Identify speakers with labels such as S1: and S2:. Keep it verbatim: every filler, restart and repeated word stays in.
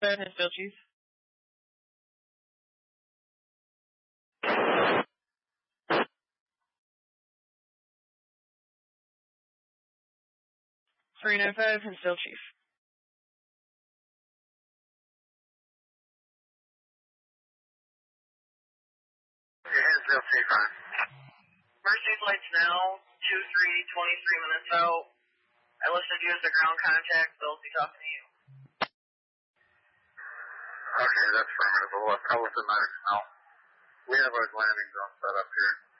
S1: Go ahead, Hill Chief. three nine five, Hill Chief.
S2: Hill Chief, on.
S3: Mercy flight's now two three, twenty-three minutes out. I listed you as the ground contact. They'll be talking to you.
S2: Okay, that's affirmative. I'll let the medics know. We have our landing zone set up here.